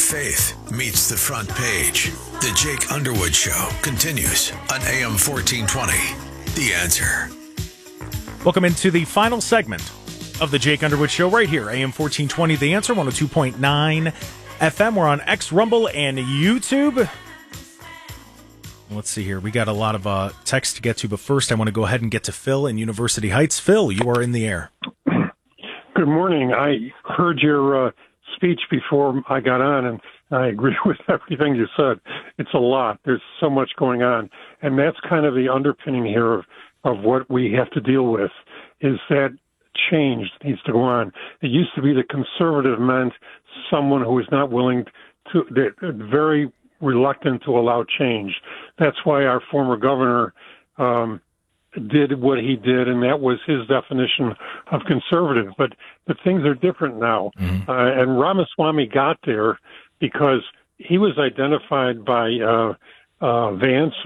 faith meets the front page. The Jake Underwood Show continues on AM 1420. The Answer. Welcome into the final segment of the Jake Underwood Show right here, AM 1420. The Answer, 102.9 FM. We're on X, Rumble, and YouTube. Let's see here. We got a lot of text to get to, but first I want to go ahead and get to Phil in University Heights. Phil, you are in the air. Good morning. I heard your speech before I got on, and I agree with everything you said. It's a lot. There's so much going on, and that's kind of the underpinning here of what we have to deal with, is that change needs to go on. It used to be that conservative meant someone who was not willing to, very reluctant to allow change. That's why our former governor did what he did, and that was his definition of conservative. But things are different now. Mm-hmm. And Ramaswamy got there because he was identified by Vance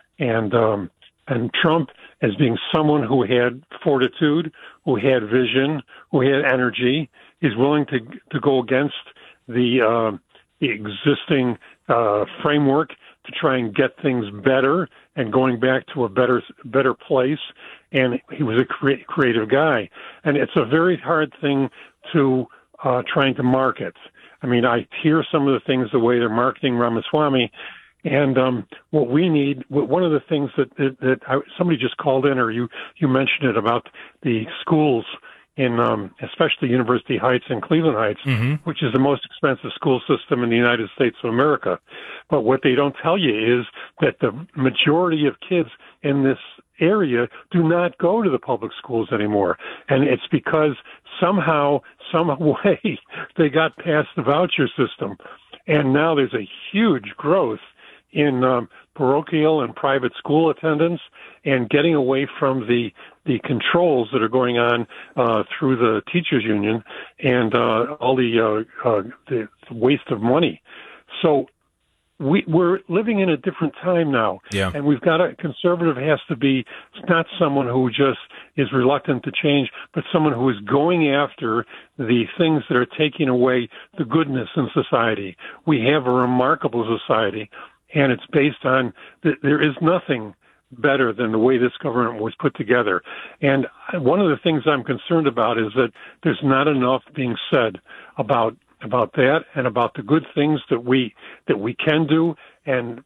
and Trump as being someone who had fortitude, who had vision, who had energy, is willing to go against the existing framework to try and get things better and going back to a better place. And he was a creative guy. And it's a very hard thing to trying to market. I mean, I hear some of the things, the way they're marketing Ramaswamy. And what we need, one of the things that somebody just called in, or you mentioned it about the schools in especially University Heights and Cleveland Heights, mm-hmm. which is the most expensive school system in the United States of America. But what they don't tell you is that the majority of kids in this area do not go to the public schools anymore. And it's because somehow, some way, they got past the voucher system. And now there's a huge growth in parochial and private school attendance, and getting away from the controls that are going on through the teachers union and all the waste of money. So we're living in a different time now. Yeah. And we've got a conservative has to be not someone who just is reluctant to change, but someone who is going after the things that are taking away the goodness in society. We have a remarkable society, and it's based on there is nothing better than the way this government was put together. And one of the things I'm concerned about is that there's not enough being said about that and about the good things that we can do. And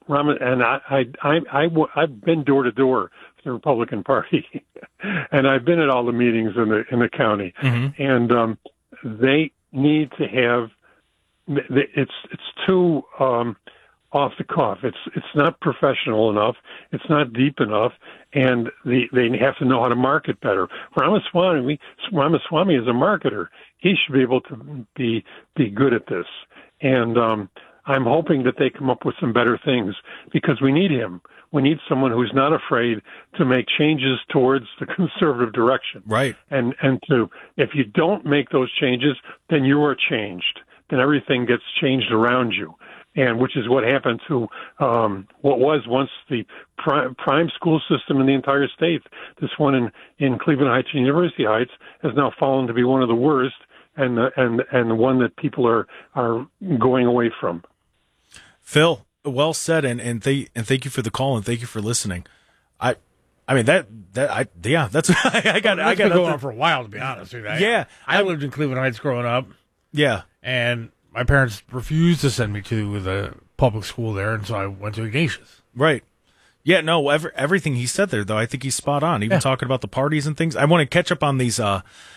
I've been door to door for the Republican Party, and I've been at all the meetings in the county, mm-hmm. and they need to have. It's too off the cuff. It's not professional enough. It's not deep enough, and they have to know how to market better. Ramaswamy is a marketer. He should be able to be good at this, and I'm hoping that they come up with some better things, because we need him. We need someone who's not afraid to make changes towards the conservative direction. Right. And if you don't make those changes, then you are changed. Then everything gets changed around you. And which is what happened to what was once the prime school system in the entire state. This one in Cleveland Heights and University Heights has now fallen to be one of the worst, and the one that people are going away from. Phil, well said, and thank you for the call, and thank you for listening. I mean that's I got been going on for a while, to be honest with you. Yeah, I lived in Cleveland Heights growing up. Yeah, and my parents refused to send me to the public school there, and so I went to Ignatius. Right. Yeah, no, everything he said there, though, I think he's spot on. Even talking about the parties and things. I want to catch up on these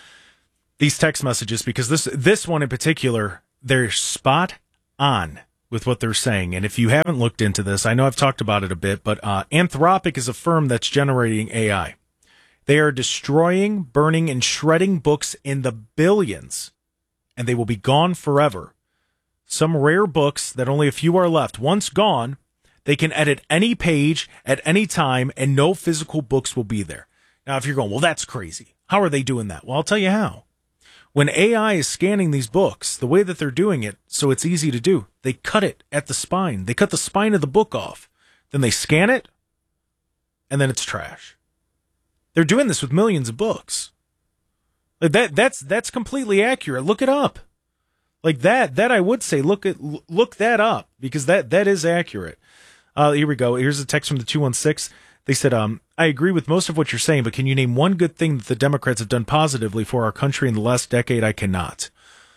text messages, because this one in particular, they're spot on with what they're saying. And if you haven't looked into this, I know I've talked about it a bit, but Anthropic is a firm that's generating AI. They are destroying, burning, and shredding books in the billions, and they will be gone forever. Some rare books that only a few are left. Once gone, they can edit any page at any time, and no physical books will be there. Now, if you're going, well, that's crazy. How are they doing that? Well, I'll tell you how. When AI is scanning these books, the way that they're doing it, so it's easy to do, they cut it at the spine. They cut the spine of the book off. Then they scan it, and then it's trash. They're doing this with millions of books. That's completely accurate. Look it up. Like that I would say, look that up, because that is accurate. Here we go. Here's a text from the 216. They said, I agree with most of what you're saying, but can you name one good thing that the Democrats have done positively for our country in the last decade? I cannot.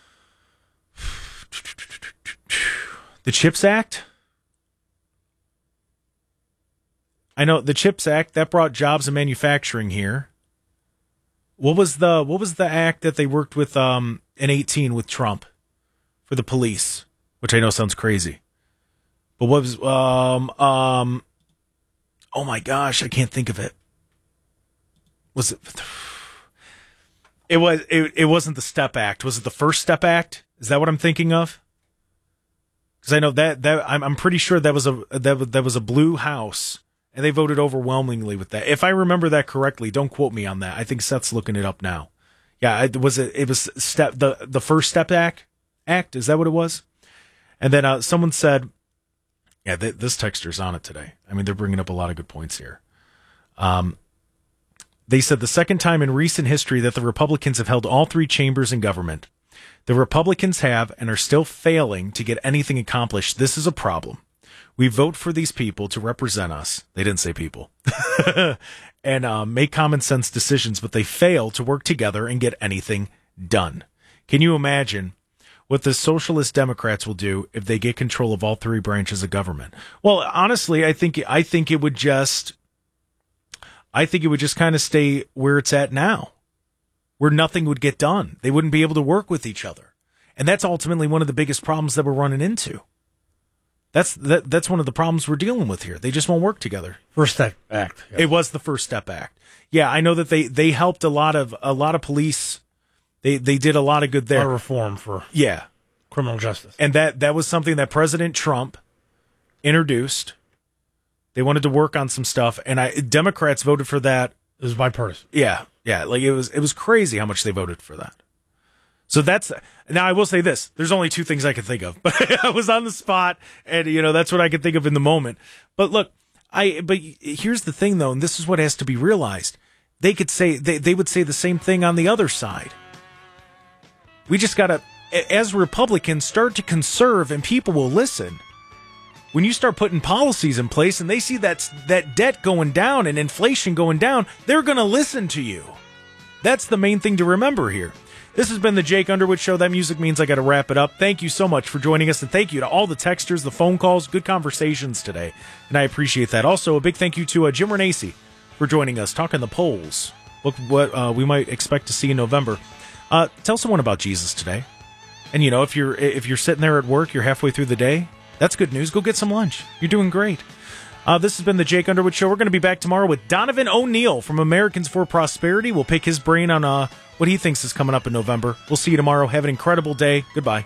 The CHIPS Act? I know the CHIPS Act, that brought jobs and manufacturing here. What was the act that they worked with in 2018 with Trump for the police, which I know sounds crazy. But what was oh my gosh, I can't think of it. Was it? It wasn't the STEP Act. Was it the First Step Act? Is that what I'm thinking of? Because I know that I'm pretty sure that was a blue house, and they voted overwhelmingly with that. If I remember that correctly, don't quote me on that. I think Seth's looking it up now. Yeah, it was the First Step Act. Is that what it was? And then someone said, yeah, this texter's on it today. I mean, they're bringing up a lot of good points here. They said the second time in recent history that the Republicans have held all three chambers in government. The Republicans have and are still failing to get anything accomplished. This is a problem. We vote for these people to represent us. They didn't say people. And make common sense decisions, but they fail to work together and get anything done. Can you imagine what the socialist Democrats will do if they get control of all three branches of government? Well, honestly, I think it would just kind of stay where it's at now, where nothing would get done. They wouldn't be able to work with each other. And that's ultimately one of the biggest problems that we're running into. That's one of the problems we're dealing with here. They just won't work together. First Step Act. Yeah. It was the First Step Act. Yeah, I know that they helped a lot of police. They did a lot of good there. A reform for criminal justice. And that was something that President Trump introduced. They wanted to work on some stuff, and Democrats voted for that. It was bipartisan. Yeah. Like it was crazy how much they voted for that. So now I will say this: there's only two things I could think of, but I was on the spot, and that's what I could think of in the moment. But look, but here's the thing, though, and this is what has to be realized: they could say they would say the same thing on the other side. We just gotta, as Republicans, start to conserve, and people will listen. When you start putting policies in place and they see that debt going down and inflation going down, they're going to listen to you. That's the main thing to remember here. This has been the Jake Underwood Show. That music means I got to wrap it up. Thank you so much for joining us, and thank you to all the texters, the phone calls, good conversations today, and I appreciate that. Also, a big thank you to Jim Renacci for joining us, talking the polls. Look what we might expect to see in November. Tell someone about Jesus today. And if you're sitting there at work, you're halfway through the day, that's good news. Go get some lunch. You're doing great. This has been the Jake Underwood Show. We're going to be back tomorrow with Donovan O'Neill from Americans for Prosperity. We'll pick his brain on what he thinks is coming up in November. We'll see you tomorrow. Have an incredible day. Goodbye.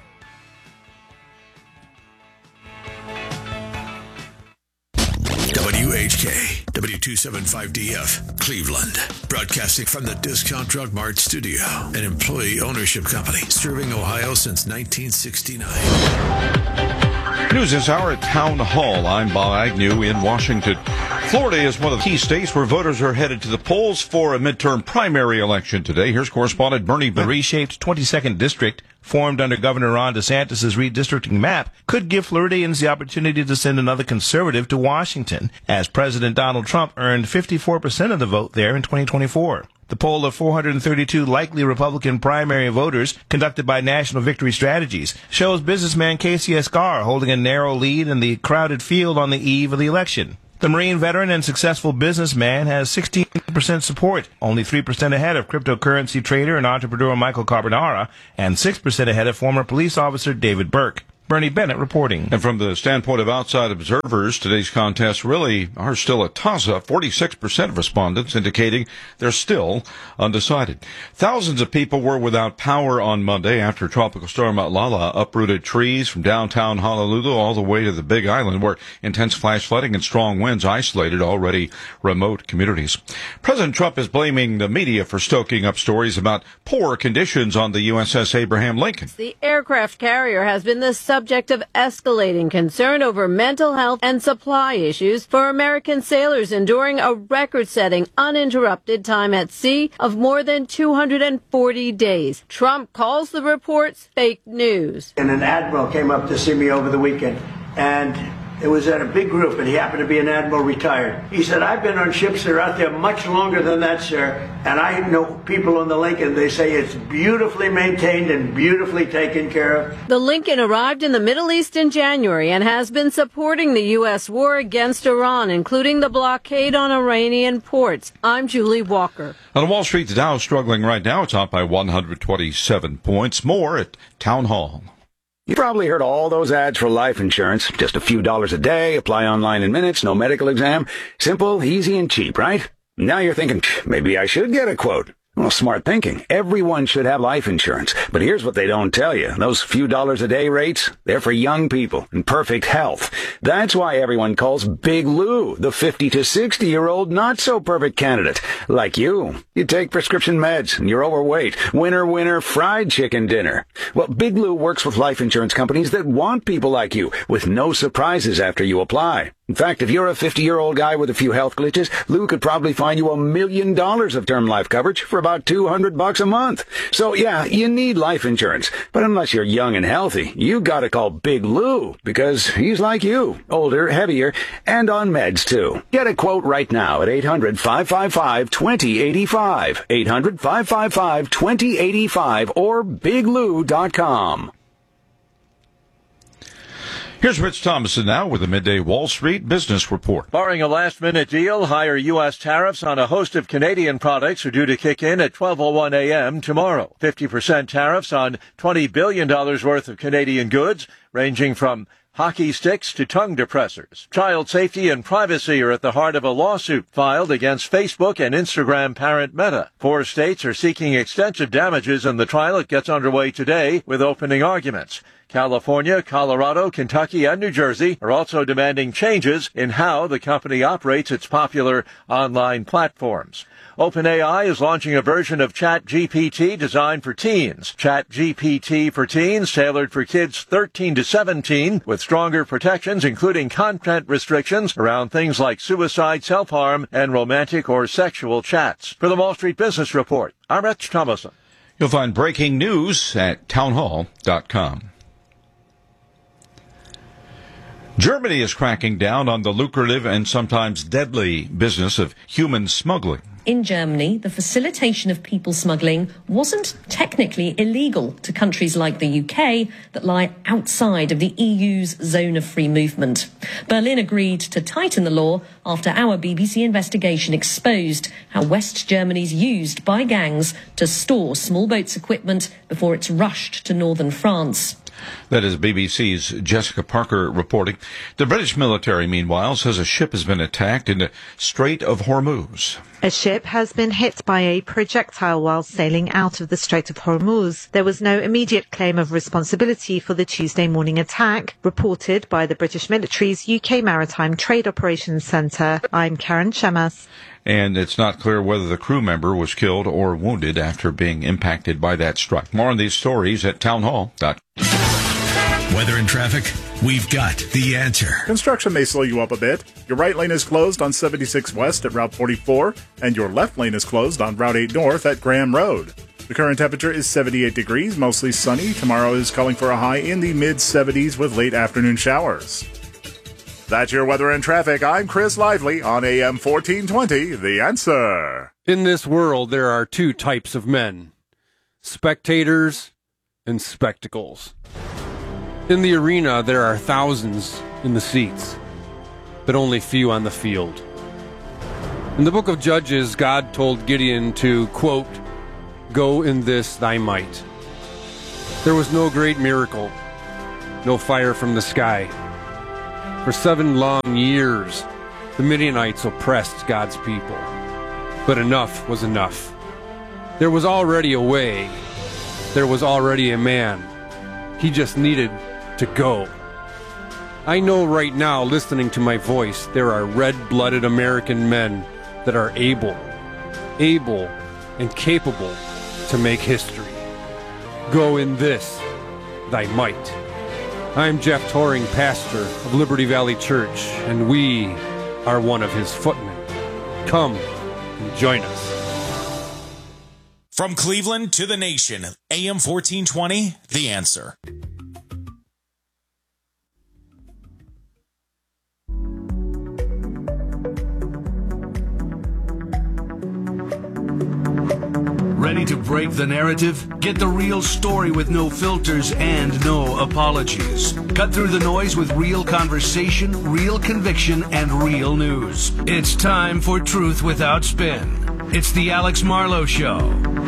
WHK, W275DF, Cleveland. Broadcasting from the Discount Drug Mart studio, an employee ownership company serving Ohio since 1969. News this hour at Town Hall. I'm Bob Agnew in Washington. Florida is one of the key states where voters are headed to the polls for a midterm primary election today. Here's correspondent Bernie Bennett. The reshaped 22nd district, formed under Governor Ron DeSantis' redistricting map, could give Floridians the opportunity to send another conservative to Washington, as President Donald Trump earned 54% of the vote there in 2024. The poll of 432 likely Republican primary voters, conducted by National Victory Strategies, shows businessman Casey Escar holding a narrow lead in the crowded field on the eve of the election. The Marine veteran and successful businessman has 16% support, only 3% ahead of cryptocurrency trader and entrepreneur Michael Carbonara, and 6% ahead of former police officer David Burke. Bernie Bennett reporting. And from the standpoint of outside observers, today's contests really are still a toss-up. 46% of respondents indicating they're still undecided. Thousands of people were without power on Monday after Tropical Storm Lala uprooted trees from downtown Honolulu all the way to the Big Island, where intense flash flooding and strong winds isolated already remote communities. President Trump is blaming the media for stoking up stories about poor conditions on the USS Abraham Lincoln. The aircraft carrier has been the subject of escalating concern over mental health and supply issues for American sailors enduring a record-setting uninterrupted time at sea of more than 240 days. Trump calls the reports fake news. And an admiral came up to see me over the weekend, and it was at a big group, and he happened to be an admiral retired. He said, I've been on ships that are out there much longer than that, sir, and I know people on the Lincoln, they say it's beautifully maintained and beautifully taken care of. The Lincoln arrived in the Middle East in January and has been supporting the U.S. war against Iran, including the blockade on Iranian ports. I'm Julie Walker. On Wall Street, the Dow struggling right now. It's up by 127 points. More at Town Hall. You probably heard all those ads for life insurance. Just a few dollars a day, apply online in minutes, no medical exam. Simple, easy, and cheap, right? Now you're thinking, maybe I should get a quote. Well, smart thinking. Everyone should have life insurance. But here's what they don't tell you. Those few dollars a day rates, they're for young people in perfect health. That's why everyone calls Big Lou the 50 to 60-year-old not-so-perfect candidate. Like you. You take prescription meds and you're overweight. Winner, winner, fried chicken dinner. Well, Big Lou works with life insurance companies that want people like you, with no surprises after you apply. In fact, if you're a 50-year-old guy with a few health glitches, Lou could probably find you $1 million of term life coverage for about $200 a month. So yeah, you need life insurance. But unless you're young and healthy, you gotta call Big Lou, because he's like you. Older, heavier, and on meds too. Get a quote right now at 800-555-2085. 800-555-2085 or biglou.com. Here's Rich Thomason now with the Midday Wall Street Business Report. Barring a last-minute deal, higher U.S. tariffs on a host of Canadian products are due to kick in at 12:01 a.m. tomorrow. 50% tariffs on $20 billion worth of Canadian goods, ranging from hockey sticks to tongue depressors. Child safety and privacy are at the heart of a lawsuit filed against Facebook and Instagram parent Meta. 4 states are seeking extensive damages in the trial. It gets underway today with opening arguments. California, Colorado, Kentucky, and New Jersey are also demanding changes in how the company operates its popular online platforms. OpenAI is launching a version of ChatGPT designed for teens. ChatGPT for teens, tailored for kids 13 to 17, with stronger protections, including content restrictions around things like suicide, self-harm, and romantic or sexual chats. For the Wall Street Business Report, I'm Rich Thomason. You'll find breaking news at townhall.com. Germany is cracking down on the lucrative and sometimes deadly business of human smuggling. In Germany, the facilitation of people smuggling wasn't technically illegal to countries like the UK that lie outside of the EU's zone of free movement. Berlin agreed to tighten the law after our BBC investigation exposed how West Germany's used by gangs to store small boats' equipment before it's rushed to northern France. That is BBC's Jessica Parker reporting. The British military, meanwhile, says a ship has been attacked in the Strait of Hormuz. A ship has been hit by a projectile while sailing out of the Strait of Hormuz. There was no immediate claim of responsibility for the Tuesday morning attack, reported by the British military's UK Maritime Trade Operations Centre. I'm Karen Shemas. And it's not clear whether the crew member was killed or wounded after being impacted by that strike. More on these stories at townhall.com. Weather and traffic, we've got the answer. Construction may slow you up a bit. Your right lane is closed on 76 West at Route 44, and your left lane is closed on Route 8 North at Graham Road. The current temperature is 78 degrees, mostly sunny. Tomorrow is calling for a high in the mid-70s with late afternoon showers. That's your weather and traffic. I'm Chris Lively on AM 1420, The Answer. In this world, there are 2 types of men: spectators and spectacles. In the arena, there are thousands in the seats, but only few on the field. In the book of Judges, God told Gideon to, quote, "Go in this thy might." There was no great miracle, no fire from the sky. For 7 long years, the Midianites oppressed God's people. But enough was enough. There was already a way. There was already a man. He just needed to go. I know right now, listening to my voice, there are red-blooded American men that are able and capable to make history. Go in this, thy might. I'm Jeff Toring, pastor of Liberty Valley Church, and we are one of his footmen. Come and join us. From Cleveland to the nation, AM 1420, The Answer. Ready to break the narrative? Get the real story with no filters and no apologies. Cut through the noise with real conversation, real conviction, and real news. It's time for Truth Without Spin. It's the Alex Marlowe Show.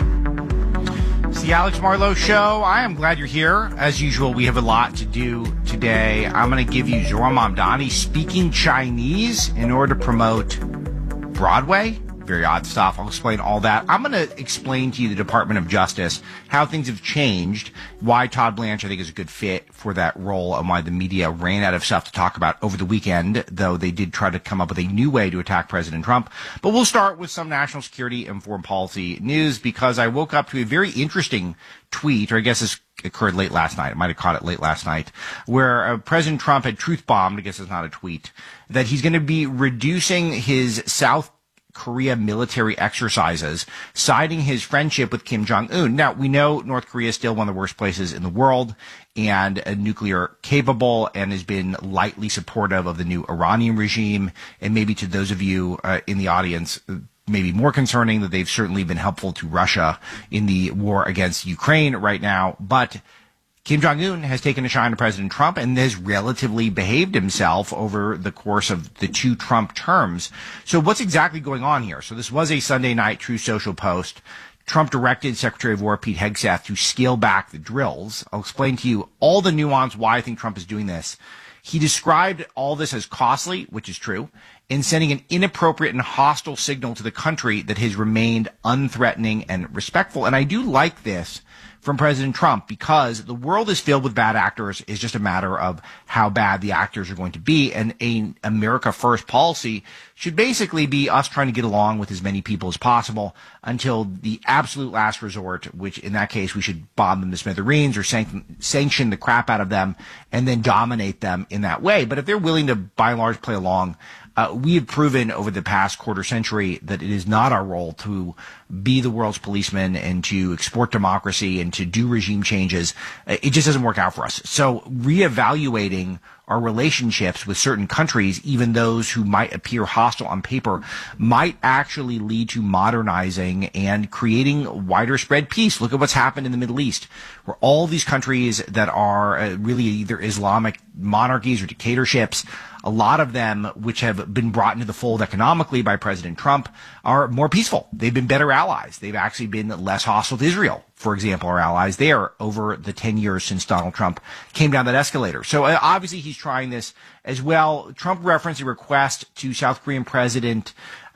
It's the Alex Marlowe Show. I am glad you're here. As usual, we have a lot to do today. I'm going to give you Zohran Mamdani speaking Chinese in order to promote Broadway. Very odd stuff. I'll explain all that. I'm going to explain to you the Department of Justice, how things have changed, why Todd Blanche, I think, is a good fit for that role, and why the media ran out of stuff to talk about over the weekend, though they did try to come up with a new way to attack President Trump. But we'll start with some national security and foreign policy news, because I woke up to a very interesting tweet, or I guess this occurred late last night. I might have caught it late last night, where President Trump had truth bombed, I guess it's not a tweet, that he's going to be reducing his South Korea military exercises, citing his friendship with Kim Jong-un. Now, we know North Korea is still one of the worst places in the world and nuclear capable, and has been lightly supportive of the new Iranian regime. And maybe to those of you in the audience, maybe more concerning that they've certainly been helpful to Russia in the war against Ukraine right now. But Kim Jong-un has taken a shine to President Trump and has relatively behaved himself over the course of the two Trump terms. So what's exactly going on here? So this was a Sunday night Truth Social post. Trump directed Secretary of War Pete Hegseth to scale back the drills. I'll explain to you all the nuance why I think Trump is doing this. He described all this as costly, which is true, and sending an inappropriate and hostile signal to the country that has remained unthreatening and respectful. And I do like this from President Trump, because the world is filled with bad actors. It's just a matter of how bad the actors are going to be. And a America First policy should basically be us trying to get along with as many people as possible until the absolute last resort, which in that case we should bomb them to smithereens or sanction the crap out of them and then dominate them in that way. But if they're willing to, by and large, play along, we have proven over the past quarter century that it is not our role to be the world's policeman and to export democracy and to do regime changes. It just doesn't work out for us. So reevaluating our relationships with certain countries, even those who might appear hostile on paper, might actually lead to modernizing and creating wider spread peace. Look at what's happened in the Middle East, where all these countries that are really either Islamic monarchies or dictatorships, a lot of them which have been brought into the fold economically by President Trump, are more peaceful. They've been better allies. They've actually been less hostile to Israel, for example, our allies there over the 10 years since Donald Trump came down that escalator. So obviously he's trying this as well. Trump referenced a request to South Korean President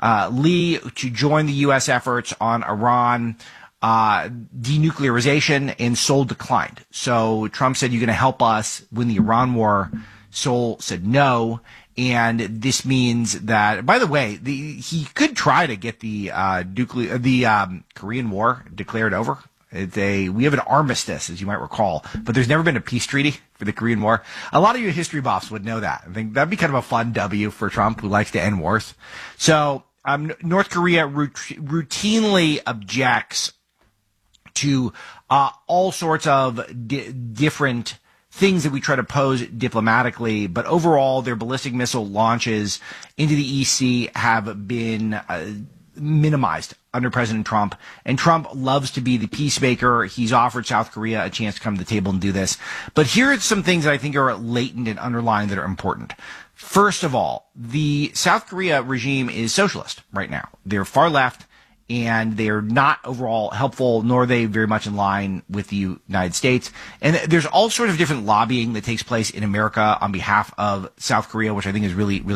Lee to join the U.S. efforts on Iran denuclearization, and Seoul declined. So Trump said, "You're going to help us win the Iran war." Seoul said no. And this means that, by the way, he could try to get the Korean War declared over. We have an armistice, as you might recall, but there's never been a peace treaty for the Korean War. A lot of you history buffs would know that. I think that'd be kind of a fun W for Trump, who likes to end wars. So North Korea routinely objects to all sorts of different things that we try to pose diplomatically, but overall their ballistic missile launches into the EC have been minimized under President Trump, and Trump loves to be the peacemaker. He's offered South Korea a chance to come to the table and do this. But here are some things that I think are latent and underlying that are important. First of all, the South Korea regime is socialist right now. They're far left, and they are not overall helpful, nor are they very much in line with the United States. And there's all sorts of different lobbying that takes place in America on behalf of South Korea, which I think is really, really